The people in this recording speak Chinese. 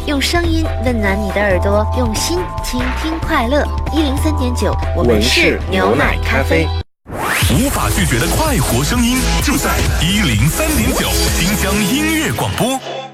用声音温暖你的耳朵，用心倾听快乐。103.9，我们是牛奶咖啡。 无法拒绝的快活声音，就在103.9新疆音乐广播。